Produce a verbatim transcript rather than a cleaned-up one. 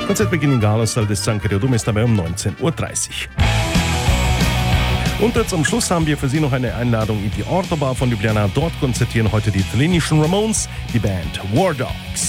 Konzertbeginn in Galasaal des San Creodum ist dabei um neunzehn Uhr dreißig. Und jetzt am Schluss haben wir für Sie noch eine Einladung in die Orto Bar von Ljubljana. Dort konzertieren heute die italienischen Ramones, die Band War Dogs.